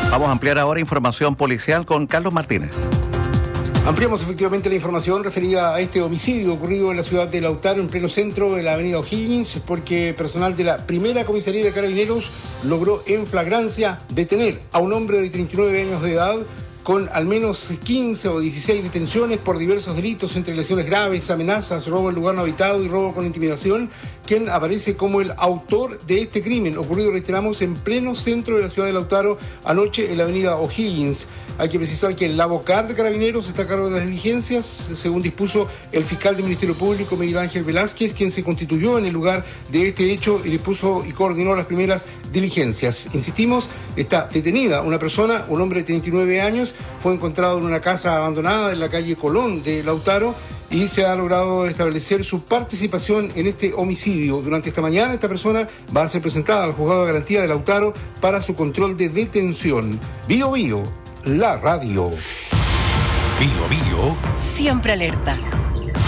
Vamos a ampliar ahora información policial con Carlos Martínez. Ampliamos efectivamente la información referida a este homicidio ocurrido en la ciudad de Lautaro, en pleno centro de la avenida O'Higgins, porque personal de la primera comisaría de Carabineros logró en flagrancia detener a un hombre de 39 años de edad con al menos 15 o 16 detenciones por diversos delitos, entre lesiones graves, amenazas, robo en lugar no habitado y robo con intimidación, quien aparece como el autor de este crimen, ocurrido, reiteramos, en pleno centro de la ciudad de Lautaro, anoche en la avenida O'Higgins. Hay que precisar que el vocal de Carabineros está a cargo de las diligencias, según dispuso el fiscal del Ministerio Público, Miguel Ángel Velázquez, quien se constituyó en el lugar de este hecho y dispuso y coordinó las primeras diligencias. Insistimos, está detenida una persona, un hombre de 39 años, fue encontrado en una casa abandonada en la calle Colón de Lautaro y se ha logrado establecer su participación en este homicidio. Durante esta mañana, esta persona va a ser presentada al juzgado de garantía de Lautaro para su control de detención. Bío Bío, la radio. Bío Bío. Siempre alerta.